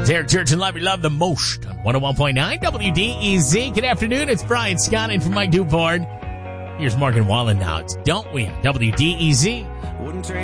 Derek Church and Love You Love the most on 101.9 WDEZ. Good afternoon. It's Brian Scott in from Mike Duport. Here's Morgan Wallen now. It's Don't We on WDEZ. Wouldn't trade